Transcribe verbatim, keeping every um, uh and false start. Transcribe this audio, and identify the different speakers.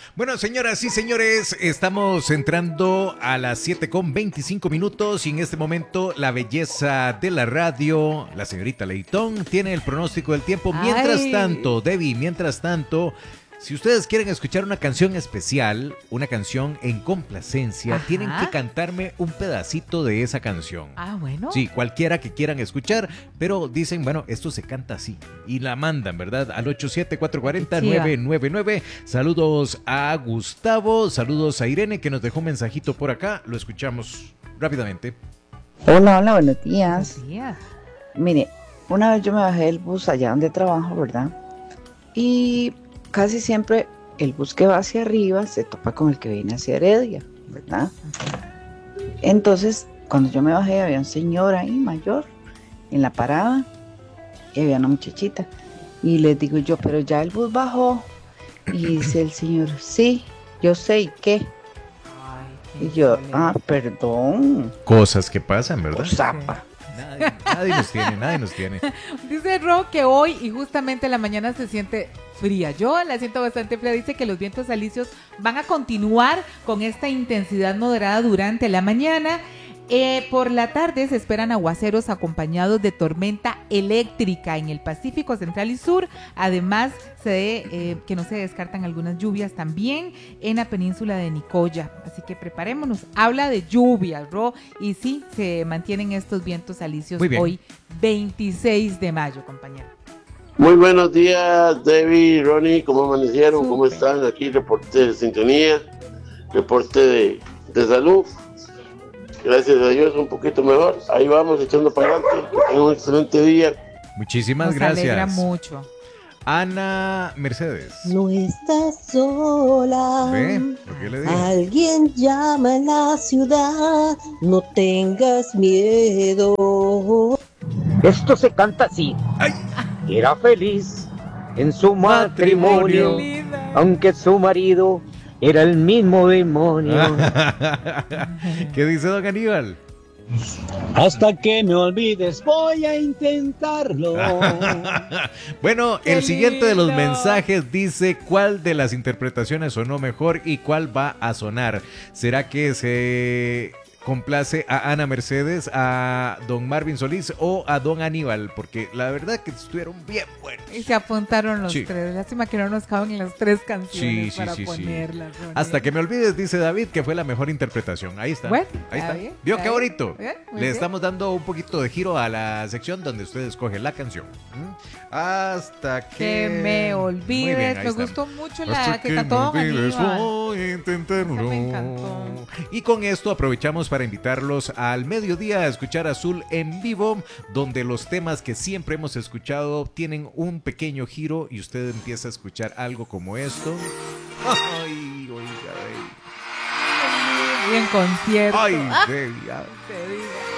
Speaker 1: Bueno, señoras y señores, estamos entrando a las siete con veinticinco minutos y en este momento la belleza de la radio, la señorita Leitón, tiene el pronóstico del tiempo. Mientras
Speaker 2: Ay.
Speaker 1: tanto, Debbie, mientras tanto, si ustedes quieren escuchar una canción especial, una canción en complacencia,
Speaker 2: Ajá.
Speaker 1: tienen que cantarme un pedacito de esa canción.
Speaker 2: Ah, bueno.
Speaker 1: Sí, cualquiera que quieran escuchar, pero dicen, bueno, esto se canta así. Y la mandan, ¿verdad? Al ocho siete cuatro cuatro cero nueve nueve nueve. Saludos a Gustavo, saludos a Irene, que nos dejó un mensajito por acá. Lo escuchamos rápidamente.
Speaker 3: Hola, hola, buenos días.
Speaker 2: Buenos días.
Speaker 3: Mire, una vez yo me bajé del bus allá donde trabajo, ¿verdad? Y casi siempre el bus que va hacia arriba se topa con el que viene hacia Heredia, ¿verdad? Entonces, cuando yo me bajé, había un señor ahí mayor en la parada y había una muchachita. Y les digo yo, pero ya el bus bajó. Y dice el señor, sí, yo sé, ¿y qué?
Speaker 2: Ay,
Speaker 3: Y yo,
Speaker 2: qué
Speaker 3: ah, perdón,
Speaker 1: Cosas que pasan, ¿verdad?
Speaker 3: zapa.
Speaker 1: Nadie, nadie nos tiene, nadie nos tiene.
Speaker 2: Dice Ro que hoy y justamente la mañana se siente fría. Yo la siento bastante fría. Dice que los vientos alisios van a continuar con esta intensidad moderada durante la mañana. Eh, por la tarde se esperan aguaceros acompañados de tormenta eléctrica en el Pacífico Central y Sur. Además, se, eh, que no se descartan algunas lluvias también en la península de Nicoya. Así que preparémonos. Habla de lluvias, Ro. Y sí, se mantienen estos vientos alisios hoy, veintiséis de mayo, compañero.
Speaker 4: Muy buenos días, Debbie, Ronnie. ¿Cómo amanecieron?
Speaker 2: Súper.
Speaker 4: ¿Cómo están? Aquí reporte de sintonía, reporte de, de salud. Gracias a Dios, un poquito mejor. Ahí vamos, echando para adelante. Que tengan un excelente día.
Speaker 1: Muchísimas
Speaker 2: Nos
Speaker 1: gracias.
Speaker 2: alegra mucho.
Speaker 1: Ana Mercedes.
Speaker 5: No estás sola.
Speaker 1: ¿Ve? ¿Por qué le digo?
Speaker 5: Alguien llama en la ciudad. No tengas miedo.
Speaker 6: Esto se canta así.
Speaker 1: ¡Ay!
Speaker 6: Era feliz en su
Speaker 1: Matrimonio.
Speaker 6: matrimonio,
Speaker 2: Qué linda.
Speaker 6: aunque su marido era el mismo demonio.
Speaker 1: ¿Qué dice don Aníbal?
Speaker 7: Hasta que me olvides voy a intentarlo.
Speaker 1: Bueno,
Speaker 2: Qué
Speaker 1: el siguiente de los
Speaker 2: lindo.
Speaker 1: mensajes dice cuál de las interpretaciones sonó mejor y cuál va a sonar. ¿Será que se complace a Ana Mercedes, a don Marvin Solís o a don Aníbal? Porque la verdad que estuvieron bien buenos.
Speaker 2: Y se apuntaron los
Speaker 1: Sí.
Speaker 2: tres. Lástima que no nos caben las tres canciones
Speaker 1: Sí, sí,
Speaker 2: para
Speaker 1: sí, sí.
Speaker 2: ponerlas. Ronnie.
Speaker 1: Hasta que me olvides, dice David, que fue la mejor interpretación. Ahí está.
Speaker 2: Bueno,
Speaker 1: ahí está.
Speaker 2: está bien,
Speaker 1: ¿Vio
Speaker 2: está
Speaker 1: qué
Speaker 2: bien.
Speaker 1: bonito?
Speaker 2: Bien, muy
Speaker 1: Le
Speaker 2: bien.
Speaker 1: estamos dando un poquito de giro a la sección donde usted escoge la canción. ¿Mm? Hasta que...
Speaker 2: Que me
Speaker 1: Muy
Speaker 2: olvides.
Speaker 1: bien, ahí
Speaker 2: Me
Speaker 1: está.
Speaker 2: gustó mucho
Speaker 1: Hasta
Speaker 2: la que cantó
Speaker 1: me olvides,
Speaker 2: Aníbal.
Speaker 1: voy a intentarlo.
Speaker 2: Esa me encantó.
Speaker 1: Y con esto aprovechamos para invitarlos al mediodía a escuchar Azul en vivo, donde los temas que siempre hemos escuchado tienen un pequeño giro y usted empieza a escuchar algo como esto. Ay, oiga,
Speaker 2: Y en concierto.
Speaker 1: ay,
Speaker 2: Ah,
Speaker 1: Debbie, ay.
Speaker 2: te digo.